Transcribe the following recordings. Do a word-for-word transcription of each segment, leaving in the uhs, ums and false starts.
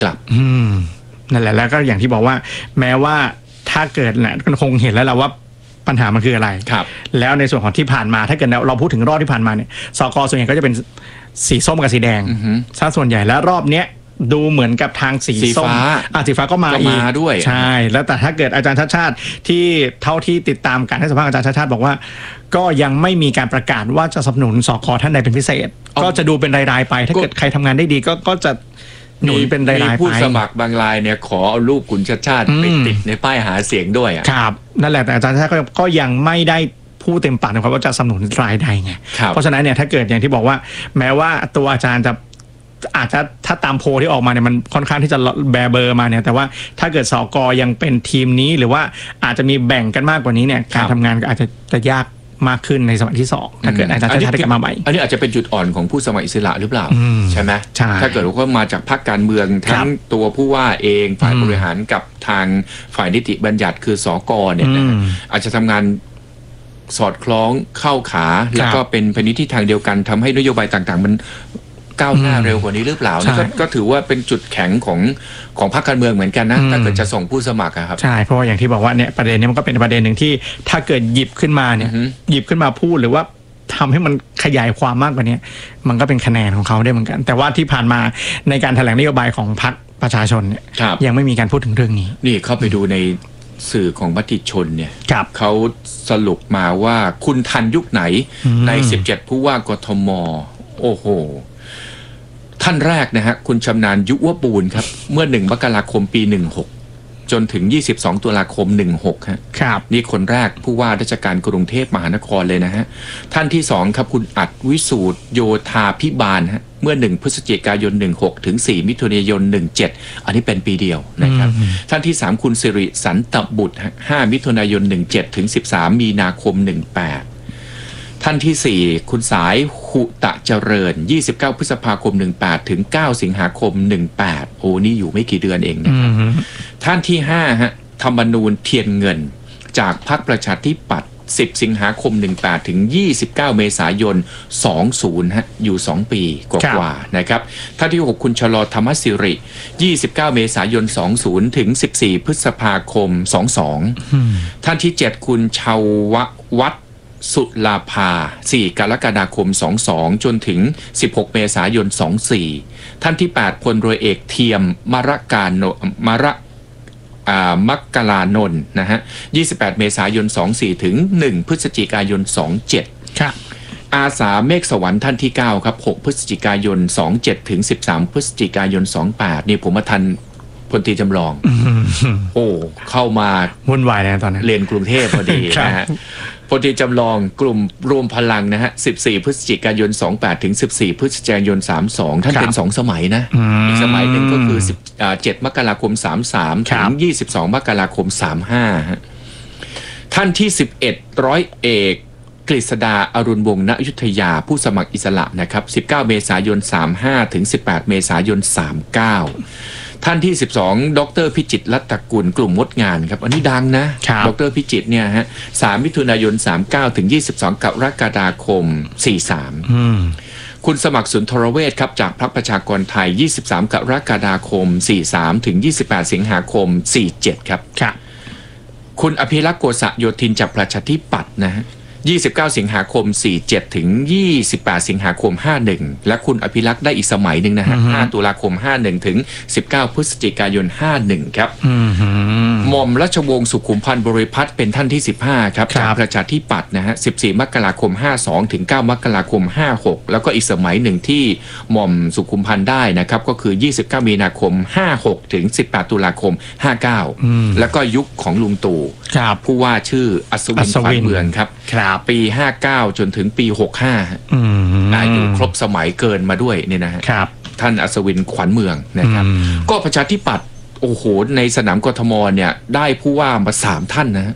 ครับอืมนั่นแหละแล้วก็อย่างที่บอกว่าแม้ว่าถ้าเกิดแหละก็คงเห็นแล้วแหละว่าปัญหามันคืออะไรครับแล้วในส่วนของที่ผ่านมาถ้าเกิดเราพูดถึงรอบที่ผ่านมาเนี่ยสกส่วนใหญ่ก็จะเป็นสีส้มกับสีแดงซะส่วนใหญ่แล้วรอบเนี้ยดูเหมือนกับทางสีส้มอ่ะสีฟ้าก็มาอีกด้วยใช่แล้วแต่ถ้าเกิดอาจารย์ชาติชาติที่เท่าที่ติดตามการให้สัมภาษณ์อาจารย์ชาติชาติบอกว่าก็ยังไม่มีการประกาศว่าจะสนับสนุนสกท่านใดเป็นพิเศษก็จะดูเป็นรายๆไปถ้าเกิดใครทำงานได้ดีก็ก็จะหนุนเป็นรายๆไปมีผู้สมัครบางรายเนี่ยขอเอารูปคุณชาติชาติไปติดในป้ายหาเสียงด้วยอ่ะครับนั่นแหละแต่อาจารย์ชาติก็ก็ยังไม่ได้พูดเต็มปากนะครับว่าจะสนับสนุนรายใดไงเพราะฉะนั้นเนี่ยถ้าเกิดอย่างที่บอกว่าแม้ว่าตัวอาจารย์จะอาจจะถ้าตามโพลที่ออกมาเนี่ยมันค่อนข้างที่จะแบเบอร์มาเนี่ยแต่ว่าถ้าเกิดสกยังเป็นทีมนี้หรือว่าอาจจะมีแบ่งกันมากกว่านี้เนี่ยการทำงานก็อาจจะจะยากมากขึ้นในสมัยที่สองถ้าเกิดอาจารย์ชาติชาติกลับมาใหม่อันนี้อาจจะเป็นจุดอ่อนของผู้สมัครอิสระหรือเปล่าใช่ไหมถ้าเกิดว่ามาจากพรรคการเมืองทั้งตัวผู้ว่าเองฝ่ายบริหารกับทางฝ่ายนิติบัญญัติคือสกเนี่ยอาจจะทำงานสอดคล้องเข้าขาแล้วก็เป็นไปในทิศทางเดียวกันทำให้นโยบายต่างๆมันก้าวหน้าเร็วกว่านี้หรือเปล่านะก็ถือว่าเป็นจุดแข็งของของพรรคการเมืองเหมือนกันนะถ้าเกิดจะส่งผู้สมัครครับใช่เพราะว่าอย่างที่บอกว่าเนี่ยประเด็นนี้มันก็เป็นประเด็นหนึ่งที่ถ้าเกิดหยิบขึ้นมาเนี่ยหยิบขึ้นมาพูดหรือว่าทำให้มันขยายความมากกว่านี้มันก็เป็นคะแนนของเขาได้เหมือนกันแต่ว่าที่ผ่านมาในการแถลงนโยบายของพรรคประชาชนเนี่ยยังไม่มีการพูดถึงเรื่องนี้นี่เข้าไปดูในสื่อของมติชนเนี่ยเขาสรุปมาว่าคุณทันยุคไหนในสิบเจ็ดผู้ว่ากทมโอ้โหท่านแรกนะฮะคุณชำนาญยุวบูรณ์ครับเมื่อหนึ่งมกราคมปีหนึ่งหกจนถึงยี่สิบสองตุลาคมหนึ่งหกฮะครับนี่คนแรกผู้ว่าราชการกรุงเทพมหานครเลยนะฮะท่านที่สองครับคุณอัดวิสูตรโยธาพิบาลฮะเมื่อหนึ่งพฤศจิกายนหนึ่งหกถึงสี่มิถุนายนหนึ่งเจ็ดอันนี้เป็นปีเดียวนะครับท่านที่สามคุณสิริสันตบุตรห้ามิถุนายนหนึ่งเจ็ดถึงสิบสามมีนาคมหนึ่งแปดท่านที่สี่คุณสายหุตะเจริญยี่สิบเก้าพฤษภาคมหนึ่งแปดถึงเก้าสิงหาคมหนึ่งแปดโอ้นี่อยู่ไม่กี่เดือนเองนะครับท่านที่ห้าฮะธรรมนูญเทียนเงินจากพรรคประชาธิปัตย์สิบสิงหาคมหนึ่งแปดถึงยี่สิบเก้าเมษายนสองสิบฮะอยู่สองปีกว่าๆนะครับท่านที่หกคุณชลอธรรมสิริยี่สิบเก้าเมษายนสองสิบถึงสิบสี่พฤษภาคมสองสิบสองท่านที่เจ็ดคุณชาววัฒน์สุลาภาสี่กรกฎาคมสองสิบสองจนถึงสิบหกเมษายนสองสิบสี่ท่านที่แปดพลเรือเอกเทียมมรการโนมระมักกลานนท์นะฮะยี่สิบแปดเมษายนสองสิบสี่ถึงหนึ่งพฤศจิกายนสองสิบเจ็ดครับอาสาเมฆสวรรค์ท่านที่เก้าครับหกพฤศจิกายนสองสิบเจ็ดถึงสิบสามพฤศจิกายนสองสิบแปดนี่ผมมาทันพลตรีจำลองโอ้เข้ามาวุ่นวายเลยตอนนั้นเรียนกรุงเทพพอดีนะฮะพลตรีจำลองกลุ่มรวมพลังนะฮะสิบสี่พฤศจิกายนสองสิบแปดถึงสิบสี่พฤศจิกายนสามสิบสองท่านเป็นสองสมัยนะอีกสมัยหนึ่งก็คือสิบเจ็ดมกราคมสามสิบสามถึงยี่สิบสองมกราคมสามสิบห้าฮะท่านที่สิบเอ็ดร้อยเอกกฤษดาอรุณวงศ์ณอยุธยาผู้สมัครอิสระนะครับสิบเก้าเมษายนสามสิบห้าถึงสิบแปดเมษายนสามสิบเก้าท่านที่สิบสองดรพิจิตรรัตนกุลกลุ่มมดงานครับอันนี้ดังนะดรพิจิตรเนี่ยฮะสามมิถุนายนสามสิบเก้าถึงยี่สิบสองกรกฎาคมสี่สิบสามคุณสมัครสุนทรเวชครับจากพรรคประชากรไทยยี่สิบสามกรกฎาคมสี่สิบสามถึงยี่สิบแปดสิงหาคมสี่สิบเจ็ดครับคุณอภิรักษ์โกษโยธินจากประชาธิปัตย์นะฮะยี่สิบเก้าสิงหาคมสี่สิบเจ็ดถึงยี่สิบแปดสิงหาคมห้าสิบเอ็ดและคุณอภิรักษ์ได้อีกสมัยหนึ่งนะฮะห้าตุลาคมห้าสิบเอ็ดถึงสิบเก้าพฤศจิกายนห้าสิบเอ็ดครับหม่อมราชวงศ์สุขุมพันธ์บริพัตรเป็นท่านที่สิบห้าครับจากประชาธิปัตย์นะฮะสิบสี่มกราคมห้าสิบสองถึงเก้ามกราคมห้าสิบหกแล้วก็อีกสมัยหนึ่งที่หม่อมสุขุมพันธ์ได้นะครับก็คือยี่สิบเก้ามีนาคมห้าสิบหกถึงสิบแปดตุลาคมห้าสิบเก้าแล้วก็ยุคของลุงตู่ผู้ว่าชื่ออัศวินขวัญเมืองครับปีห้าสิบเก้าจนถึงปีหกสิบห้าอายุครบสมัยเกินมาด้วยเนี่ยนะฮะท่านอัศวินขวัญเมืองนะครับก็ประชาธิปัตย์โอ้โหในสนามกทมเนี่ยได้ผู้ว่ามาสามท่านนะ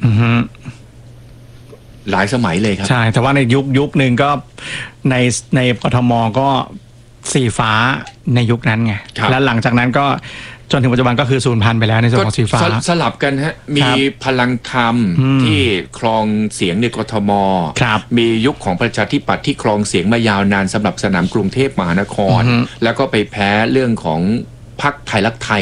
หลายสมัยเลยครับใช่แต่ว่าในยุคยุคหนึ่งก็ในในกทมก็สีฟ้าในยุคนั้นไงแล้วหลังจากนั้นก็จนถึงปัจจุบันก็คือสูญพันธุ์ไปแล้วในส่วนของสีฟ้าสลับกันฮะมีพลังธรรมที่ครองเสียงในกทมมียุคของประชาธิปัตย์ที่ครองเสียงมายาวนานสำหรับสนามกรุงเทพมหานครแล้วก็ไปแพ้เรื่องของพรรคไทยรักไทย